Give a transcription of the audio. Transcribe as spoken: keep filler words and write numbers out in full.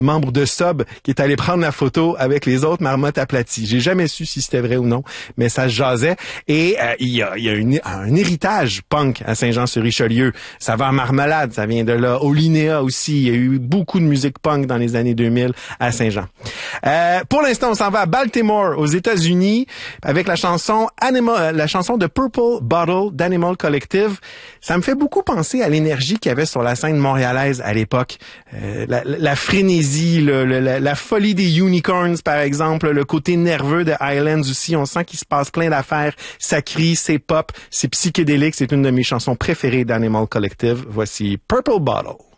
membre de Sub qui est allé prendre la photo avec les autres marmottes aplaties. J'ai jamais su si c'était vrai ou non, mais ça se jasait. Et euh, il y a, il y a une, un héritage punk à Saint-Jean-sur-Richelieu. Saveur Marmelade, ça vient de là. Olinéa aussi, il y a eu beaucoup de musique punk dans les années deux mille à Saint-Jean. Euh, pour l'instant, on s'en va à Baltimore, aux États-Unis, avec la chanson Animal, la chanson de Purple Bottle d'Animal Collective. Ça me fait beaucoup penser à l'énergie qu'il y avait sur la scène montréalaise à l'époque. Euh, la, la frénésie, Le, le, la, la folie des Unicorns, par exemple, le côté nerveux de Highlands aussi. On sent qu'il se passe plein d'affaires. Ça crie, c'est pop, c'est psychédélique. C'est une de mes chansons préférées d'Animal Collective. Voici Purple Bottle.